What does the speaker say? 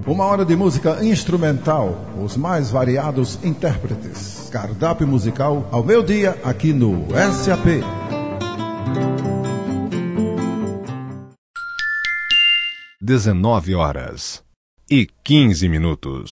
Uma hora de música instrumental, os mais variados intérpretes. Cardápio musical ao meio-dia aqui no SAP. (19h15).